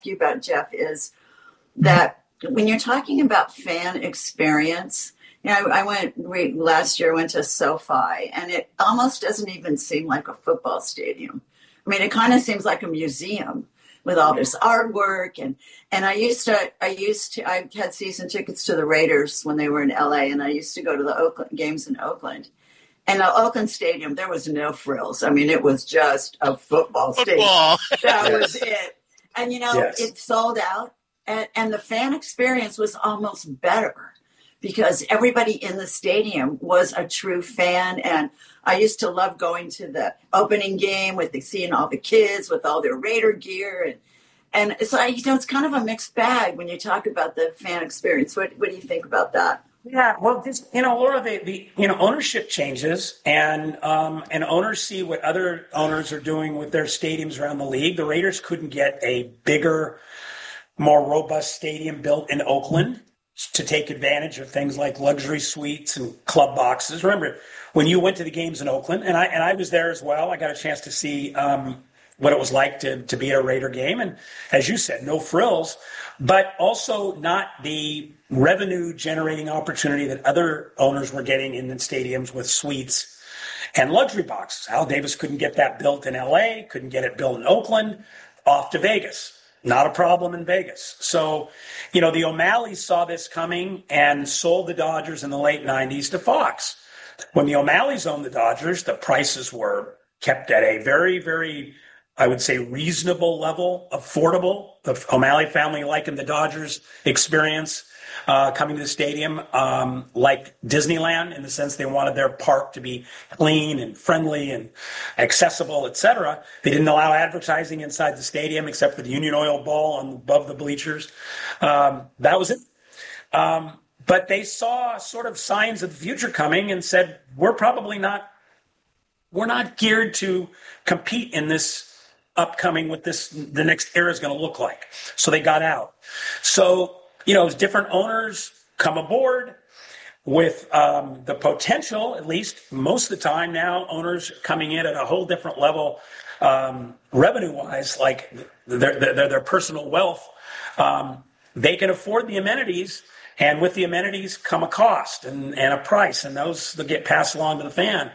you about, Jeff, is that when you're talking about fan experience, last year, went to SoFi, and it almost doesn't even seem like a football stadium. I mean, it kind of seems like a museum with all this artwork. And I had season tickets to the Raiders when they were in LA, and I used to go to the Oakland games in Oakland. And the Oakland Stadium, there was no frills. I mean, it was just a football stadium. That was it. And, it sold out. And the fan experience was almost better because everybody in the stadium was a true fan. And I used to love going to the opening game seeing all the kids with all their Raider gear. And it's like, it's kind of a mixed bag when you talk about the fan experience. What do you think about that? Yeah, well, Laura, the ownership changes, and owners see what other owners are doing with their stadiums around the league. The Raiders couldn't get a bigger, more robust stadium built in Oakland to take advantage of things like luxury suites and club boxes. Remember, when you went to the games in Oakland, and I was there as well, I got a chance to see what it was like to be at a Raider game. And as you said, no frills, but also not the revenue-generating opportunity that other owners were getting in the stadiums with suites and luxury boxes. Al Davis couldn't get that built in L.A., couldn't get it built in Oakland, off to Vegas. Not a problem in Vegas. So, the O'Malleys saw this coming and sold the Dodgers in the late 90s to Fox. When the O'Malleys owned the Dodgers, the prices were kept at a very, very, I would say, reasonable level, affordable. The O'Malley family likened the Dodgers experience coming to the stadium like Disneyland, in the sense they wanted their park to be clean and friendly and accessible, etc. They didn't allow advertising inside the stadium except for the Union Oil Bowl above the bleachers. That was it. But they saw sort of signs of the future coming and said, we're not geared to compete in this upcoming with this, the next era is going to look like. So they got out. So, different owners come aboard with the potential, at least most of the time now, owners coming in at a whole different level revenue-wise, like their personal wealth. They can afford the amenities, and with the amenities come a cost and a price, and those that get passed along to the fan.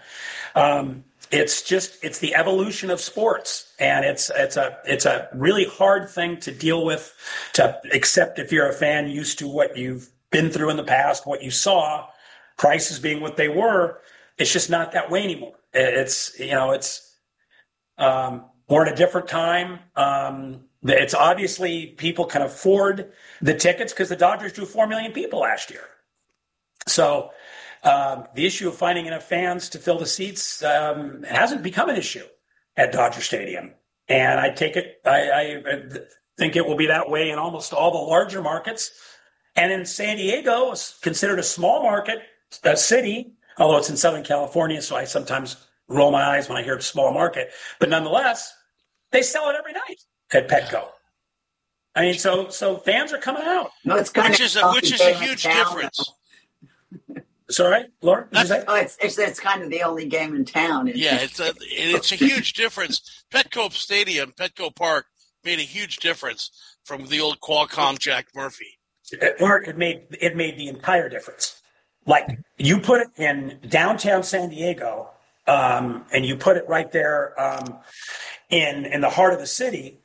It's the evolution of sports, and it's a really hard thing to deal with, to accept if you're a fan used to what you've been through in the past, what you saw, prices being what they were. It's just not that way anymore. We're in a different time. It's obviously people can afford the tickets because the Dodgers drew 4 million people last year. So the issue of finding enough fans to fill the seats hasn't become an issue at Dodger Stadium. And I think it will be that way in almost all the larger markets. And in San Diego, it's considered a small market, a city, although it's in Southern California, so I sometimes roll my eyes when I hear small market. But nonetheless, they sell it every night at Petco. I mean, so fans are coming out. No, it's which is a huge difference. Sorry, Laura? It's kind of the only game in town. Yeah, it's a huge difference. Petco Stadium, Petco Park made a huge difference from the old Qualcomm Jack Murphy. It made the entire difference. Like, you put it in downtown San Diego, and you put it right there in the heart of the city,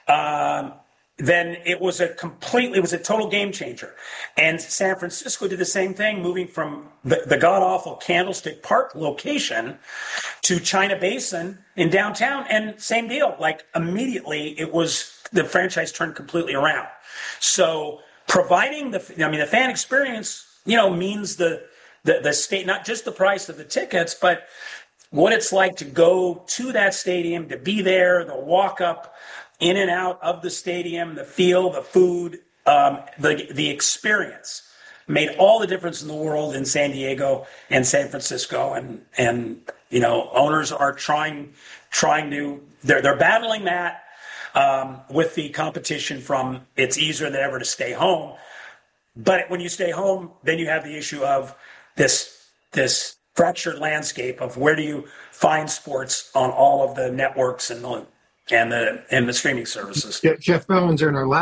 then it was a total game changer. And San Francisco did the same thing, moving from the god-awful Candlestick Park location to China Basin in downtown, and same deal. Like, immediately, the franchise turned completely around. So providing the fan experience, means the state, not just the price of the tickets, but what it's like to go to that stadium, to be there, the walk up, in and out of the stadium, the feel, the food, the experience made all the difference in the world in San Diego and San Francisco. And owners are trying to, they're battling that with the competition from it's easier than ever to stay home. But when you stay home, then you have the issue of this fractured landscape of where do you find sports on all of the networks and and the streaming services. Jeff Bellinger in our last